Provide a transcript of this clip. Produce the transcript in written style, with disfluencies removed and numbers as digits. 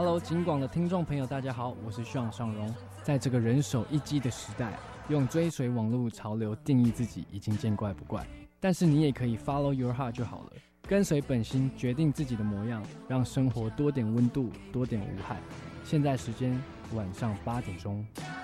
Hello， 警广的听众朋友，大家好，我是尚尚荣。在这个人手一机的时代，用追随网络潮流定义自己已经见怪不怪。但是你也可以 follow your heart 就好了，跟随本心，决定自己的模样，让生活多点温度，多点无害。现在时间晚上8点钟。